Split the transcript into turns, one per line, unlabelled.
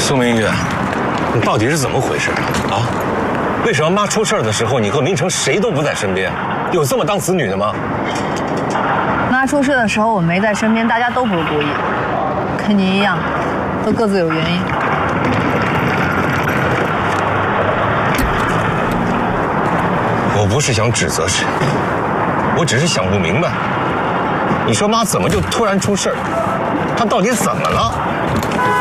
苏明玉，你到底是怎么回事啊？为什么妈出事的时候，你和明成谁都不在身边？有这么当子女的吗？
妈出事的时候我没在身边，大家都不是故意的，跟你一样，都各自有原因。
我不是想指责谁，我只是想不明白，你说妈怎么就突然出事儿？她到底怎么了？